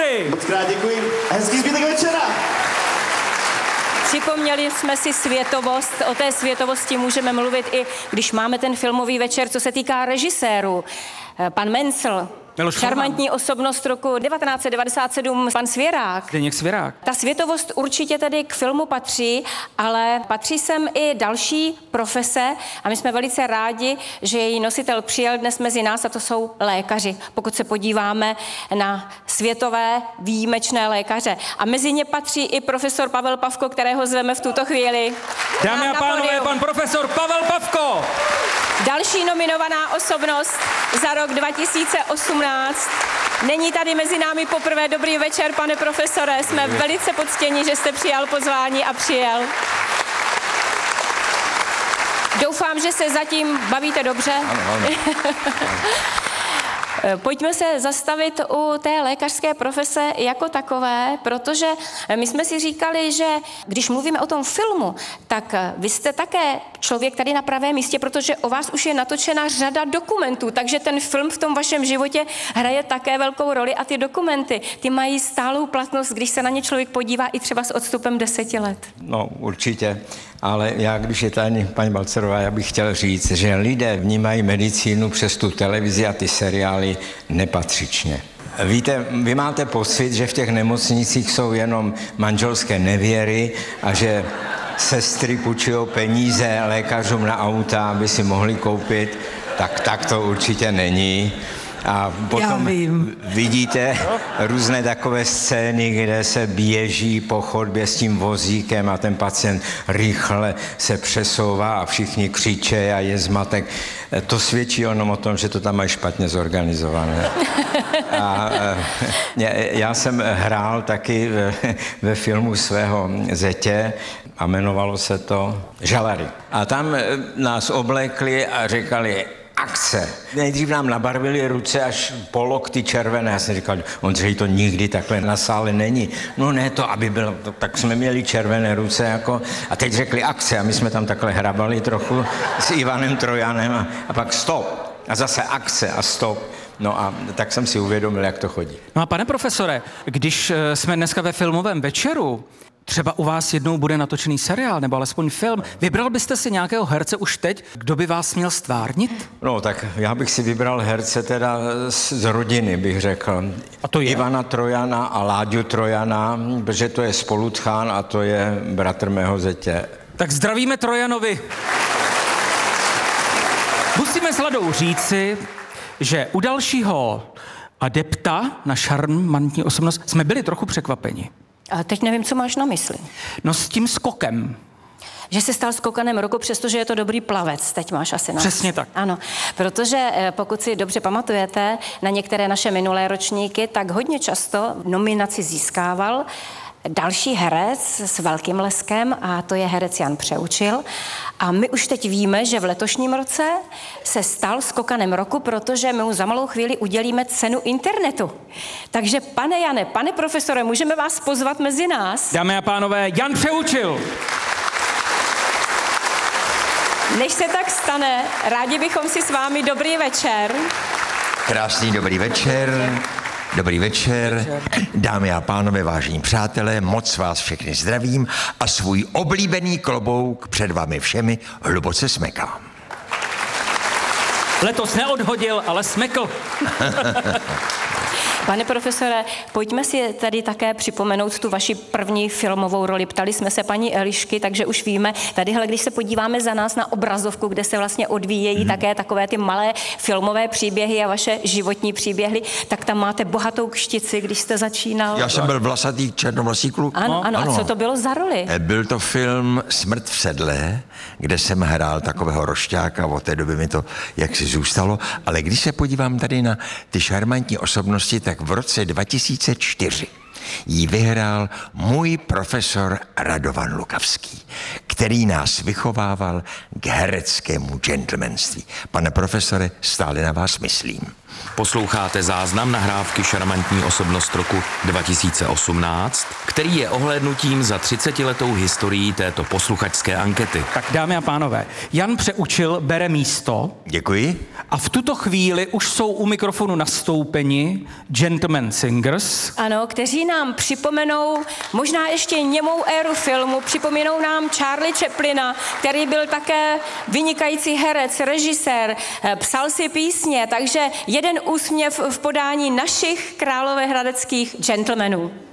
Pánovi. Moc krát děkuji. Hezký zbytek večera. Připomněli jsme si světovost, o té světovosti můžeme mluvit i když máme ten filmový večer, co se týká režisérů. Pan Mencl, šarmantní osobnost roku 1997, pan Svěrák. Zdeněk Svěrák. Ta světovost určitě tedy k filmu patří, ale patří sem i další profese a my jsme velice rádi, že její nositel přijel dnes mezi nás a to jsou lékaři. Pokud se podíváme na světové výjimečné lékaře. A mezi ně patří i profesor Pavel Pavko, kterého zveme v tuto chvíli. Dámy a pánové, pan profesor Pavel Pavko. Další nominovaná osobnost za rok 2018. Není tady mezi námi poprvé. Dobrý večer, pane profesore. Jsme velice poctěni, že jste přijal pozvání a přijel. Doufám, že se zatím bavíte dobře. Ano. Pojďme se zastavit u té lékařské profese jako takové, protože my jsme si říkali, že když mluvíme o tom filmu, tak vy jste také člověk tady na pravém místě, protože o vás už je natočena řada dokumentů, takže ten film v tom vašem životě hraje také velkou roli a ty dokumenty, ty mají stálou platnost, když se na ně člověk podívá i třeba s odstupem 10 let. No, určitě. Ale já, když je tady paní Balcerová, já bych chtěl říct, že lidé vnímají medicínu přes tu televizi a ty seriály nepatřičně. Víte, vy máte pocit, že v těch nemocnicích jsou jenom manželské nevěry a že sestry půjčují peníze lékařům na auta, aby si mohli koupit, tak to určitě není. A potom vidíte různé takové scény, kde se běží po chodbě s tím vozíkem a ten pacient rychle se přesouvá a všichni křičí a je zmatek. To svědčí jenom o tom, že to tam mají špatně zorganizované. A já jsem hrál taky ve filmu svého zetě a jmenovalo se to Žalary. A tam nás oblékli a říkali: akce. Nejdřív nám nabarvili ruce až po lokty červené. Já jsem říkal, Ondřej, to nikdy takhle na sále není. No ne, to aby bylo, tak jsme měli červené ruce jako. A teď řekli akce a my jsme tam takhle hrabali trochu s Ivanem Trojanem a pak stop. A zase akce a stop. No a tak jsem si uvědomil, jak to chodí. No a pane profesore, když jsme dneska ve filmovém večeru, třeba u vás jednou bude natočený seriál, nebo alespoň film. Vybral byste si nějakého herce už teď, kdo by vás měl stvárnit? No tak já bych si vybral herce teda z rodiny, bych řekl. A to je? Ivana Trojana a Láďu Trojana, protože to je spolutchán a to je bratr mého zetě. Tak zdravíme Trojanovi. Musíme s Ladou říci, že u dalšího adepta na šarmantní osobnost jsme byli trochu překvapeni. A teď nevím, co máš na mysli. No s tím skokem. Že se stal skokanem roku, přestože je to dobrý plavec, teď máš asi na mysli. Přesně tak. Ano, protože pokud si dobře pamatujete na některé naše minulé ročníky, tak hodně často nominaci získával další herec s velkým leskem a to je herec Jan Přeučil. A my už teď víme, že v letošním roce se stal skokanem roku, protože my mu za malou chvíli udělíme cenu internetu. Takže pane Jane, pane profesore, můžeme vás pozvat mezi nás? Dámy a pánové, Jan Přeučil. Než se tak stane, rádi bychom si s vámi dobrý večer. Krásný dobrý večer. Dobrý večer, dámy a pánové, vážení přátelé, moc vás všechny zdravím a svůj oblíbený klobouk před vámi všemi hluboce smekám. Letos neodhodil, ale smekl. Pane profesore, pojďme si tady také připomenout tu vaši první filmovou roli. Ptali jsme se paní Elišky, takže už víme. Tadyhle, když se podíváme za nás na obrazovku, kde se vlastně odvíjejí také takové ty malé filmové příběhy a vaše životní příběhy, tak tam máte bohatou kštici, když jste začínal. Já jsem byl vlasatý černovlasý kluk. Ano. A co to bylo za roli? Byl to film Smrt v sedle, kde jsem hrál takového rošťáka, od té doby mi to jaksi zůstalo, ale když se podívám tady na ty šarmantní osobnosti, tak v roce 2004 jí vyhrál můj profesor Radovan Lukavský, který nás vychovával k hereckému gentlemanství. Pane profesore, stále na vás myslím. Posloucháte záznam nahrávky Šarmantní osobnost roku 2018, který je ohlédnutím za 30letou historií této posluchačské ankety. Tak dámy a pánové, Jan Přeučil bere místo. Děkuji. A v tuto chvíli už jsou u mikrofonu nastoupeni Gentlemen Singers. Ano, kteří nám připomenou možná ještě němou éru filmu, připomínou nám Charlie Chaplina, který byl také vynikající herec, režisér, psal si písně, takže jeden úsměv v podání našich královéhradeckých gentlemanů.